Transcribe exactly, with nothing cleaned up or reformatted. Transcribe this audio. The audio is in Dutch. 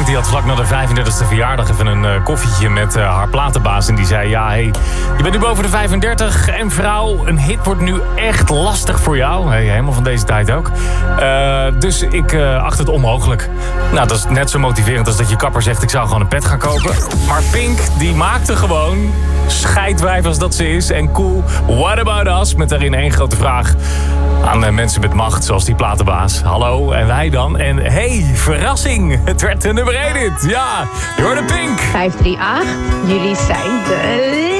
Pink die had vlak na de vijfendertigste verjaardag even een uh, koffietje met uh, haar platenbaas. En die zei, ja, hey, je bent nu boven de vijfendertig en vrouw, een hit wordt nu echt lastig voor jou. Hey, helemaal van deze tijd ook. Uh, dus ik uh, acht het onmogelijk. Nou, dat is net zo motiverend als dat je kapper zegt, ik zou gewoon een pet gaan kopen. Maar Pink, die maakte gewoon, scheidwijf als dat ze is, en cool, what about us? Met daarin één grote vraag aan uh, mensen met macht, zoals die platenbaas. Hallo, en wij dan? En hey, verrassing, het werd de nummer één hit. Ja, je hoorde Pink. vijf drie acht, jullie zijn de